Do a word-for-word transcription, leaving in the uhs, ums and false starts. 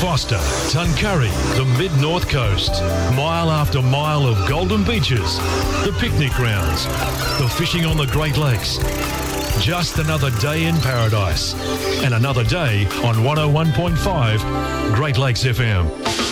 Foster, Tuncurry, the mid-north coast. Mile after mile of golden beaches, the picnic grounds, the fishing on the Great Lakes. Just another day in paradise and another day on one oh one point five Great Lakes F M.